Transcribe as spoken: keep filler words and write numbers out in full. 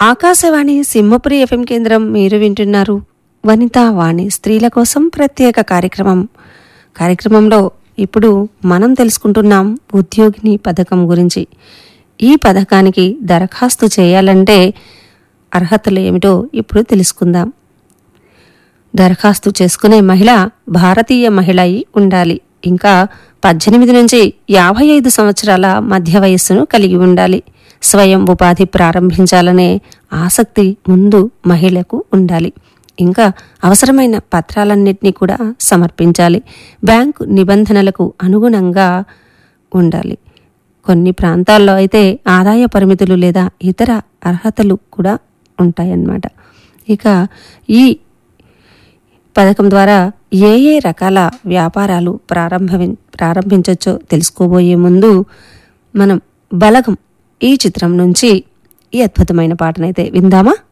Akashvani Simhapuri FM కేంద్రం మీరు వింటున్నారు వనితా వాణి స్త్రీల కోసం ప్రత్యేక కార్యక్రమం. కార్యక్రమంలో ఇప్పుడు మనం తెలుసుకుంటున్నాం ఉద్యోగిని పథకం గురించి. ఈ పథకానికి దరఖాస్తు చేయాలంటే అర్హతలు ఏమిటో ఇప్పుడు తెలుసుకుందాం. దరఖాస్తు చేసుకునే మహిళ భారతీయ మహిళ అయి ఉండాలి. ఇంకా పద్దెనిమిది నుంచి యాభై ఐదు సంవత్సరాల మధ్య వయస్సును కలిగి ఉండాలి. స్వయం ఉపాధి ప్రారంభించాలనే ఆసక్తి ముందు మహిళకు ఉండాలి. ఇంకా అవసరమైన పత్రాలన్నింటినీ కూడా సమర్పించాలి. బ్యాంకు నిబంధనలకు అనుగుణంగా ఉండాలి. కొన్ని ప్రాంతాల్లో అయితే ఆదాయ పరిమితులు లేదా ఇతర అర్హతలు కూడా ఉంటాయన్నమాట. ఇక ఈ పథకం ద్వారా ఏ ఏ రకాల వ్యాపారాలు ప్రారంభ ప్రారంభించవచ్చో తెలుసుకోబోయే ముందు మనం బలగం ఈ చిత్రం నుంచి ఈ అద్భుతమైన పాటనైతే విందామా?